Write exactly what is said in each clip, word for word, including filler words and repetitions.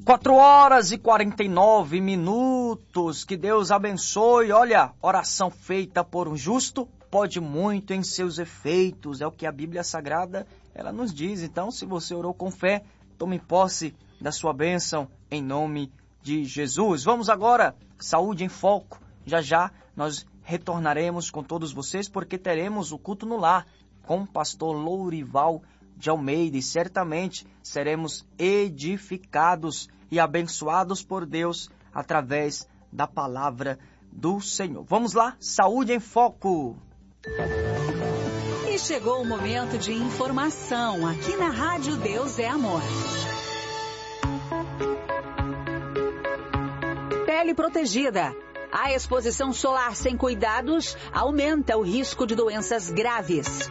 Quatro horas e quarenta e nove minutos, que Deus abençoe. Olha, oração feita por um justo pode muito em seus efeitos, é o que a Bíblia Sagrada ela nos diz. Então, se você orou com fé, tome posse da sua bênção em nome de Jesus. Vamos agora, Saúde em Foco. Já já nós retornaremos com todos vocês, porque teremos o culto no lar com o pastor Lourival de Almeida, e certamente seremos edificados e abençoados por Deus através da palavra do Senhor. Vamos lá, Saúde em Foco. E chegou o momento de informação aqui na Rádio Deus é Amor. Pele protegida. A exposição solar sem cuidados aumenta o risco de doenças graves.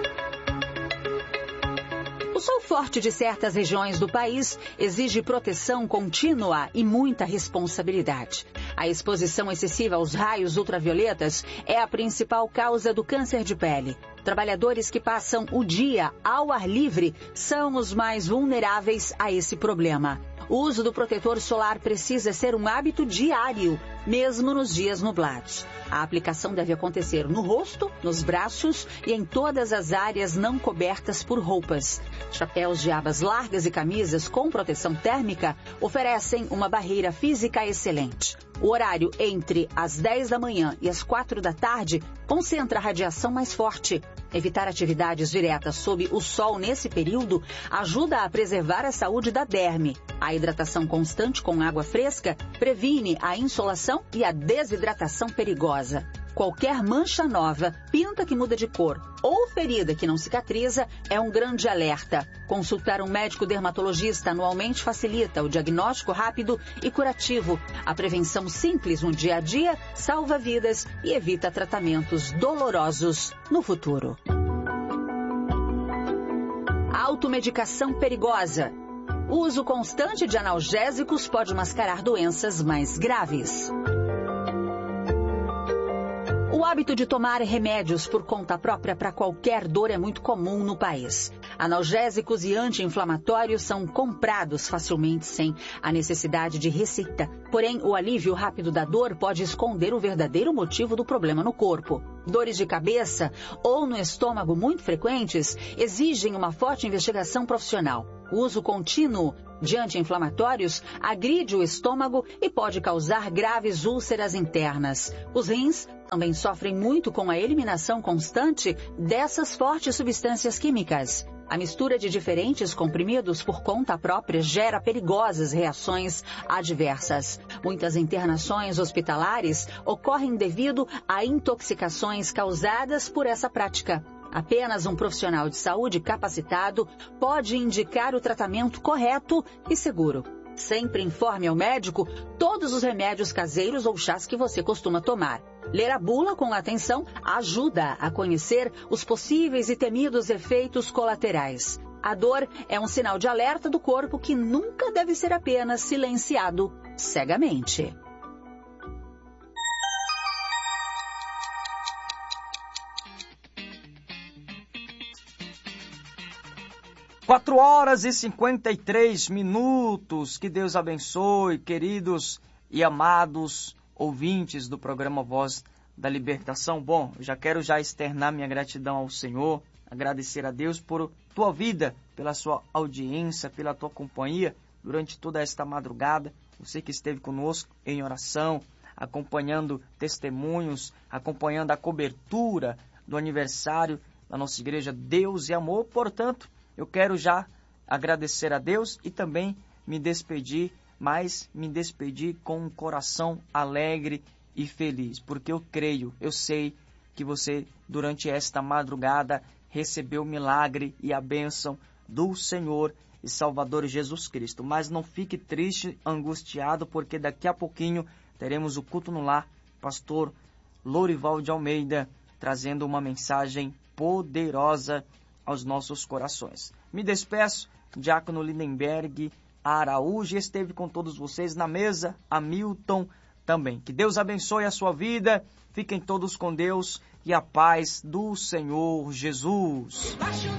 O sol forte de certas regiões do país exige proteção contínua e muita responsabilidade. A exposição excessiva aos raios ultravioletas é a principal causa do câncer de pele. Trabalhadores que passam o dia ao ar livre são os mais vulneráveis a esse problema. O uso do protetor solar precisa ser um hábito diário, mesmo nos dias nublados. A aplicação deve acontecer no rosto, nos braços e em todas as áreas não cobertas por roupas. Chapéus de abas largas e camisas com proteção térmica oferecem uma barreira física excelente. O horário entre as dez da manhã e as quatro da tarde concentra a radiação mais forte. Evitar atividades diretas sob o sol nesse período ajuda a preservar a saúde da derme. A hidratação constante com água fresca previne a insolação e a desidratação perigosa. Qualquer mancha nova, pinta que muda de cor ou ferida que não cicatriza é um grande alerta. Consultar um médico dermatologista anualmente facilita o diagnóstico rápido e curativo. A prevenção simples no dia a dia salva vidas e evita tratamentos dolorosos no futuro. Automedicação perigosa. O uso constante de analgésicos pode mascarar doenças mais graves. O hábito de tomar remédios por conta própria para qualquer dor é muito comum no país. Analgésicos e anti-inflamatórios são comprados facilmente sem a necessidade de receita. Porém, o alívio rápido da dor pode esconder o verdadeiro motivo do problema no corpo. Dores de cabeça ou no estômago muito frequentes exigem uma forte investigação profissional. O uso contínuo de anti-inflamatórios agride o estômago e pode causar graves úlceras internas. Os rins também sofrem muito com a eliminação constante dessas fortes substâncias químicas. A mistura de diferentes comprimidos por conta própria gera perigosas reações adversas. Muitas internações hospitalares ocorrem devido a intoxicações causadas por essa prática. Apenas um profissional de saúde capacitado pode indicar o tratamento correto e seguro. Sempre informe ao médico todos os remédios caseiros ou chás que você costuma tomar. Ler a bula com atenção ajuda a conhecer os possíveis e temidos efeitos colaterais. A dor é um sinal de alerta do corpo que nunca deve ser apenas silenciado cegamente. Quatro horas e cinquenta e três minutos. Que Deus abençoe, queridos e amados ouvintes do programa Voz da Libertação. Bom, já quero já externar minha gratidão ao Senhor, agradecer a Deus por tua vida, pela sua audiência, pela tua companhia durante toda esta madrugada. Você que esteve conosco em oração, acompanhando testemunhos, acompanhando a cobertura do aniversário da nossa igreja Deus e Amor. Portanto, eu quero já agradecer a Deus e também me despedir, mas me despedir com um coração alegre e feliz, porque eu creio, eu sei que você, durante esta madrugada, recebeu o milagre e a bênção do Senhor e Salvador Jesus Cristo. Mas não fique triste, angustiado, porque daqui a pouquinho teremos o culto no lar, pastor Lourival de Almeida, trazendo uma mensagem poderosa aos nossos corações. Me despeço, Diácono Lindenberg Araújo, esteve com todos vocês na mesa, Hamilton também. Que Deus abençoe a sua vida, fiquem todos com Deus e a paz do Senhor Jesus.